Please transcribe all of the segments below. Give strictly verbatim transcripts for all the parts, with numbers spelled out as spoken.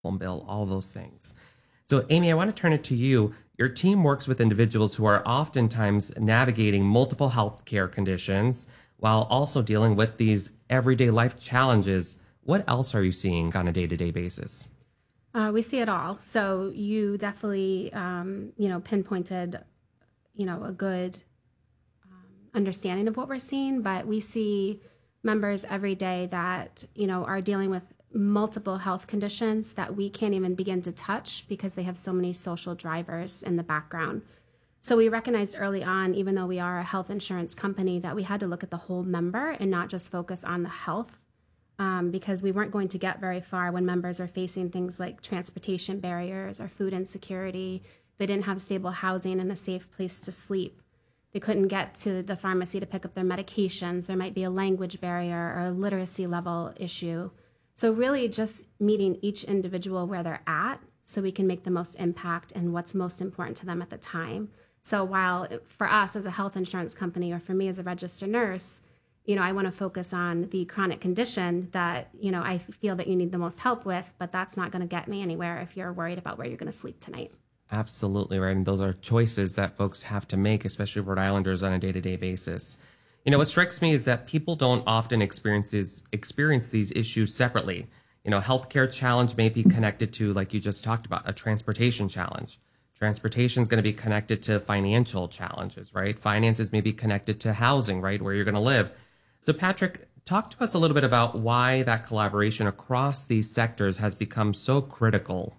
phone bill, all those things. So, Amy, I want to turn it to you. Your team works with individuals who are oftentimes navigating multiple healthcare conditions while also dealing with these everyday life challenges. What else are you seeing on a day-to-day basis? Uh, we see it all. So you definitely, um, you know, pinpointed, you know, a good um, understanding of what we're seeing. But we see members every day that, you know, are dealing with multiple health conditions that we can't even begin to touch because they have so many social drivers in the background. So we recognized early on, even though we are a health insurance company, that we had to look at the whole member and not just focus on the health, um, because we weren't going to get very far when members are facing things like transportation barriers or food insecurity. They didn't have stable housing and a safe place to sleep. They couldn't get to the pharmacy to pick up their medications. There might be a language barrier or a literacy level issue. So really just meeting each individual where they're at so we can make the most impact and what's most important to them at the time. So while for us as a health insurance company or for me as a registered nurse, you know, I want to focus on the chronic condition that, you know, I feel that you need the most help with, but that's not going to get me anywhere if you're worried about where you're going to sleep tonight. Absolutely right. And those are choices that folks have to make, especially Rhode Islanders on a day-to-day basis. You know, what strikes me is that people don't often experiences, experience these issues separately. You know, healthcare challenge may be connected to, like you just talked about, a transportation challenge. Transportation is going to be connected to financial challenges, right? Finances may be connected to housing, right, where you're going to live. So, Patrick, talk to us a little bit about why that collaboration across these sectors has become so critical.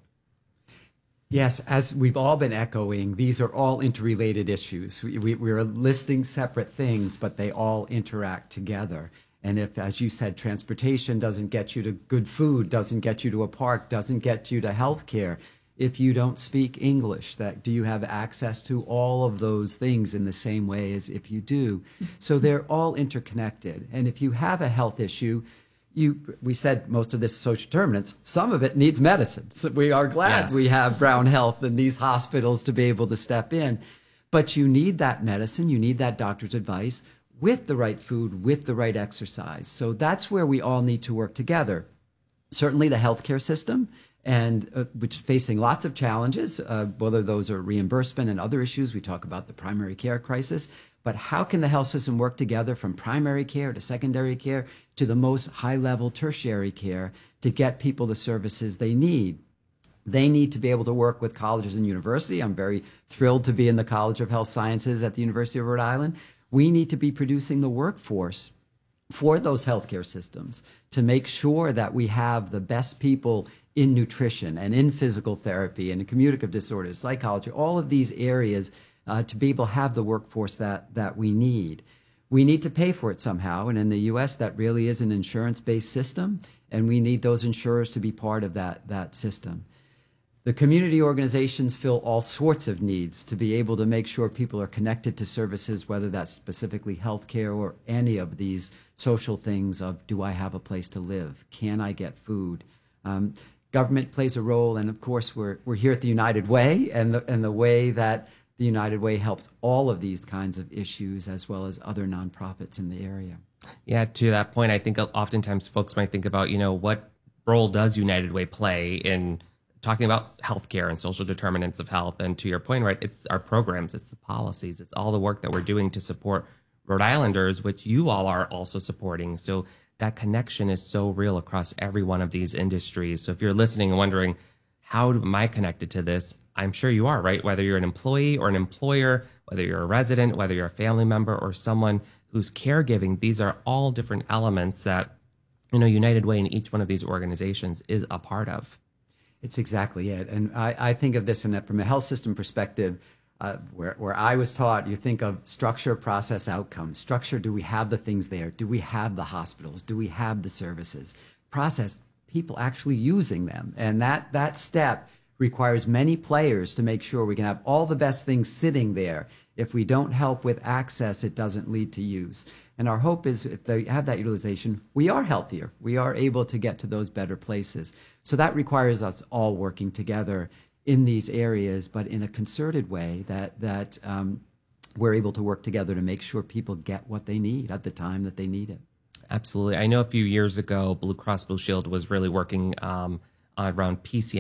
Yes, as we've all been echoing, these are all interrelated issues. We, we, we're listing separate things, but they all interact together. And if, as you said, transportation doesn't get you to good food, doesn't get you to a park, doesn't get you to health care, if you don't speak English, that do you have access to all of those things in the same way as if you do? So they're all interconnected. And if you have a health issue, You, we said most of this is social determinants. Some of it needs medicine. So we are glad yes. we have Brown Health and these hospitals to be able to step in. But you need that medicine. You need that doctor's advice with the right food, with the right exercise. So that's where we all need to work together. Certainly the healthcare system, and uh, which is facing lots of challenges, uh, whether those are reimbursement and other issues. We talk about the primary care crisis. But how can the health system work together from primary care to secondary care to the most high-level tertiary care to get people the services they need? They need to be able to work with colleges and university. I'm very thrilled to be in the College of Health Sciences at the University of Rhode Island. We need to be producing the workforce for those healthcare systems to make sure that we have the best people in nutrition and in physical therapy and in communicative disorders, psychology, all of these areas Uh, to be able to have the workforce that, that we need. We need to pay for it somehow, and in the U S that really is an insurance-based system, and we need those insurers to be part of that, that system. The community organizations fill all sorts of needs to be able to make sure people are connected to services, whether that's specifically healthcare or any of these social things of, do I have a place to live? Can I get food? Um, government plays a role, and of course we're, we're here at the United Way, and the, and the way that the United Way helps all of these kinds of issues as well as other nonprofits in the area. Yeah, to that point, I think oftentimes folks might think about, you know, what role does United Way play in talking about healthcare and social determinants of health? And to your point, right, it's our programs, it's the policies, it's all the work that we're doing to support Rhode Islanders, which you all are also supporting. So that connection is so real across every one of these industries. So if you're listening and wondering, how am I connected to this? I'm sure you are, right? Whether you're an employee or an employer, whether you're a resident, whether you're a family member or someone who's caregiving, these are all different elements that, you know, United Way in each one of these organizations is a part of. It's exactly it. And I, I think of this in a, from a health system perspective, uh, where, where I was taught, you think of structure, process, outcome. Structure, do we have the things there? Do we have the hospitals? Do we have the services? Process, people actually using them. And that, that step requires many players to make sure we can have all the best things sitting there. If we don't help with access, it doesn't lead to use. And our hope is if they have that utilization, we are healthier. We are able to get to those better places. So that requires us all working together in these areas, but in a concerted way that, that um, we're able to work together to make sure people get what they need at the time that they need it. Absolutely. I know a few years ago, Blue Cross Blue Shield was really working um, around P C